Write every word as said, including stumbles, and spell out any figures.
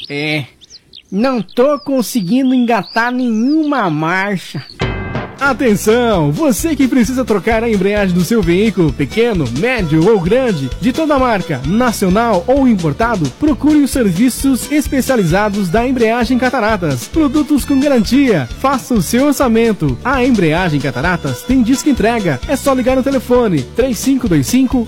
É, não tô conseguindo engatar nenhuma marcha. Atenção! Você que precisa trocar a embreagem do seu veículo, pequeno, médio ou grande, de toda marca, nacional ou importado, procure os serviços especializados da Embreagem Cataratas. Produtos com garantia. Faça o seu orçamento. A Embreagem Cataratas tem disco entrega. É só ligar no telefone três cinco dois cinco,